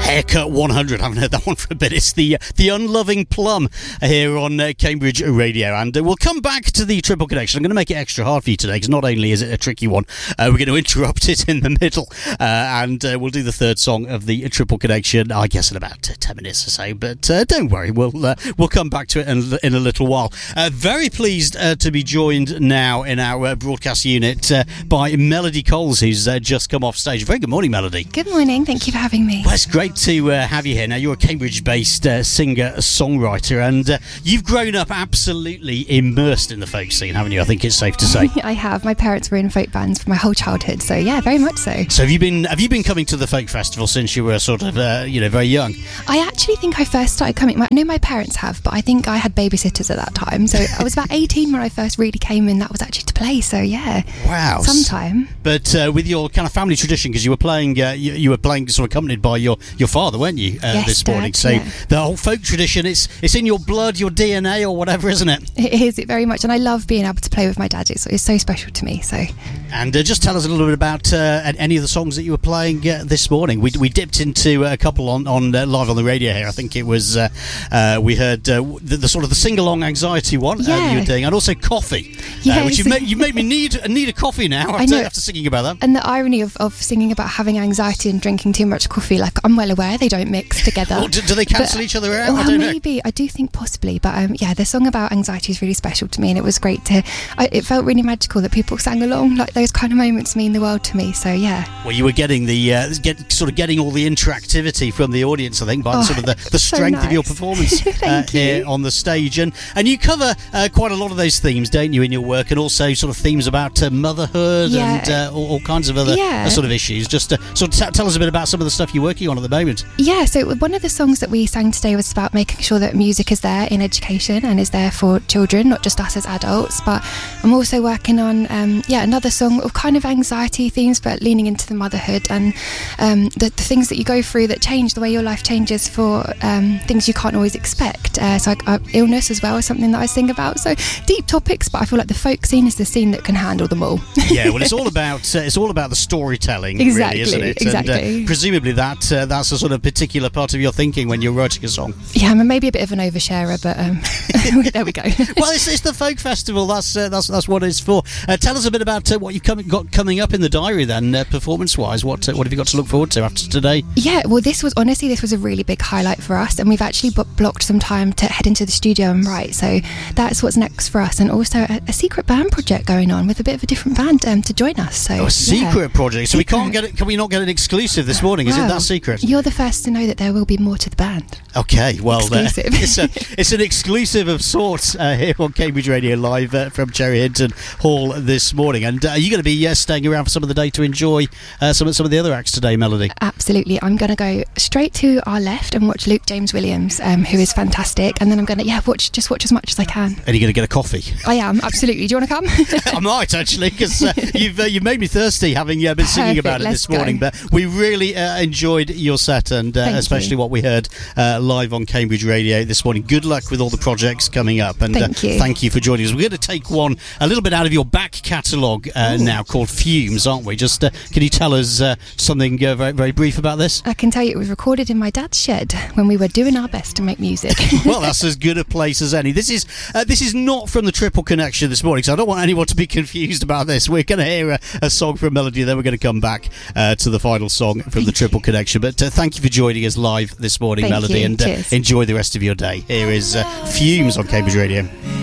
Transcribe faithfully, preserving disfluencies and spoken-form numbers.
Haircut one hundred. I haven't heard that one for a bit. It's the the Unloving Plum here on uh, Cambridge Radio. And uh, we'll come back to the Triple Connection. I'm going to make it extra hard for you today because not only is it a tricky one, uh, we're going to interrupt it in the middle. Uh, and uh, we'll do the third song of the Triple Connection, I guess, in about uh, ten minutes or so. But uh, don't worry, we'll uh, we'll come back to it in, in a little while. Uh, very pleased uh, to be joined now in our uh, broadcast unit uh, by Melody Coles, who's uh, just come off stage. Very good morning, Melody. Good morning. Thank you for having me. Well, it's great to uh, have you here. Now, you're a Cambridge-based uh, singer-songwriter, and uh, you've grown up absolutely immersed in the folk scene, haven't you? I think it's safe to say. I have. My parents were in folk bands for my whole childhood, so yeah, very much so. So have you been have you been coming to the folk festival since you were sort of uh, you know very young? I actually think I first started coming. I know my parents have, but I think I had babysitters at that time. So I was about eighteen when I first really came in. That was actually to play. So yeah. Wow. Sometime. But uh, with your kind of family tradition, because you were playing, uh, you, you were playing sort of accompanied by your, your father, weren't you? Uh, yes, this morning. Dad, so yeah. The whole folk tradition, it's it's in your blood, your D N A, or whatever, isn't it? It is. It very much, and I love being able to play with my dad. It's, it's so special to me. So. And uh, just tell us a little bit about uh, any of the songs that you were playing uh, this morning. We we dipped into a couple on on uh, live on the radio here. I think it was uh, uh, we heard uh, the, the sort of the sing along anxiety one yeah. uh, you were doing, and also coffee, yeah, uh, which you made you made me need need a coffee now after, I know. after singing about that. And the irony of, of singing about having anxiety and drinking too much coffee, like I'm well aware they don't mix together. Well, do, do they cancel but, each other out? Well, I don't maybe. know. I do think possibly, but um, yeah, the song about anxiety is really special to me, and it was great to. I, it felt really magical that people sang along. Like those kind of moments mean the world to me. So yeah. Well, you were getting the uh, get sort of getting all the interactivity from the audience, I think, by oh, the sort of the, the so strength nice. of your performance uh, you. here on the stage, and and you cover uh, quite a lot of those themes, don't you, in your work, and also sort of themes about uh, motherhood yeah. and uh, all, all kinds of other yeah. uh, sort of issues. Just uh, sort of t- tell us a bit about some of the stuff you're working on at the moment. Yeah, so one of the songs that we sang today was about making sure that music is there in education and is there for children, not just us as adults. But I'm also working on um, yeah another song of kind of anxiety themes, but leaning into the motherhood and um, the, the things that you go through that change the way your life changes for um, things you can't always expect. Uh, so I, uh, illness as well is something that I sing about. So deep topics, but I feel like the folk scene is the scene that can handle them all. Yeah, well, it's all about uh, it's all about the storytelling, exactly, really, isn't it? Exactly. And uh, presumably that uh, that's a sort of particular part of your thinking when you're writing a song. Yeah, I'm maybe a bit of an oversharer, but um, there we go. Well, it's, it's the folk festival. That's uh, that's that's what it's for. Uh, tell us a bit about uh, what you've come, got coming up in the diary, then, uh, performance-wise. What uh, what have you got to look forward to after today? Yeah, well, this was honestly this was a really big highlight for us, and we've actually b- blocked some time to head into the studio and write. So that's what's next for us, and also a, a secret band project going on with a bit of a different band um, to join us. So oh, a secret yeah. project. So secret. we can't get it. Can we not get an exclusive this morning? Is Wow. it that secret? You're the first to know that there will be more to the band. Okay, well, uh, it's, a, it's an exclusive of sorts uh, here on Cambridge Radio Live uh, from Cherry Hinton Hall this morning. And uh, are you going to be uh, staying around for some of the day to enjoy uh, some, some of the other acts today, Melody? Absolutely. I'm going to go straight to our left and watch Luke James Williams, um, who is fantastic. And then I'm going to, yeah, watch just watch as much as I can. And you're going to get a coffee? I am, absolutely. Do you want to come? I might, actually, because uh, you've, uh, you've made me thirsty having uh, been singing Perfect, about it let's this morning. go. But we really uh, enjoyed your set, and uh, especially you. what we heard uh, live on Cambridge Radio this morning. Good luck with all the projects coming up, and thank, uh, you. thank you for joining us. We're going to take one a little bit out of your back catalogue uh, now, called Fumes, aren't we? Just uh, can you tell us uh, something uh, very, very brief about this? I can tell you it was recorded in my dad's shed when we were doing our best to make music. Well, that's as good a place as any. This is uh, this is not from the Triple Connection this morning, so I don't want anyone to be confused about this. We're going to hear a, a song from Melody, then we're going to come back uh, to the final song from the Triple Connection. But uh, thank you for joining us live this morning, Thank Melody, you. and uh, Cheers. enjoy the rest of your day. Here is uh, Fumes on Cambridge Radio.